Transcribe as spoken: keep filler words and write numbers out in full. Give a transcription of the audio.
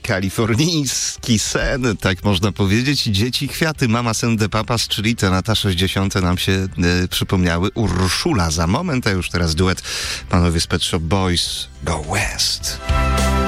kalifornijski sen, tak można powiedzieć. Dzieci Kwiaty, Mama Send the Papas, czyli te lata sześćdziesiąte nam się e, przypomniały. Urszula za moment, a już teraz duet panowie z Pet Shop Boys, Go West.